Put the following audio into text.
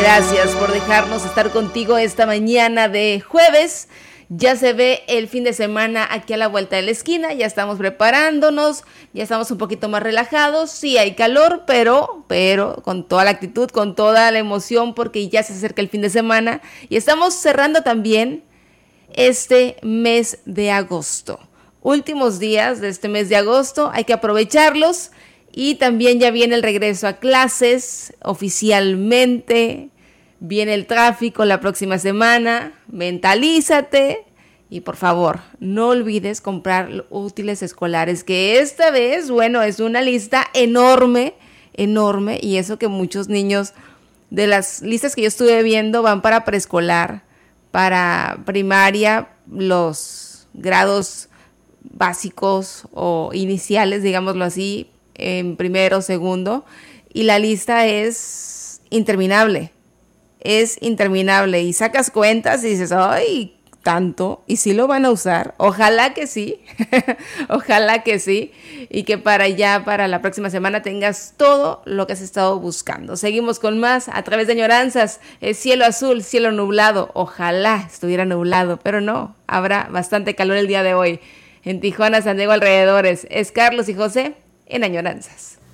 Gracias por dejarnos estar contigo esta mañana de jueves. Ya se ve el fin de semana aquí a la vuelta de la esquina, ya estamos preparándonos, ya estamos un poquito más relajados. Sí hay calor, pero con toda la actitud, con toda la emoción, porque ya se acerca el fin de semana y estamos cerrando también este mes de agosto. Últimos días de este mes de agosto, hay que aprovecharlos y también ya viene el regreso a clases oficialmente. Viene el tráfico la próxima semana, mentalízate y por favor, no olvides comprar útiles escolares, que esta vez, bueno, es una lista enorme, y eso que muchos niños de las listas que yo estuve viendo van para preescolar, para primaria, los grados básicos o iniciales, digámoslo así, en primero, segundo, y la lista es interminable. Y sacas cuentas y dices, ¡ay, tanto! ¿Y sí lo van a usar? Ojalá que sí, ojalá que sí, y que para la próxima semana tengas todo lo que has estado buscando. Seguimos con más a través de Añoranzas. Es cielo azul, cielo nublado. Ojalá estuviera nublado, pero no, habrá bastante calor el día de hoy. En Tijuana, San Diego, alrededores. Es Carlos y José en Añoranzas.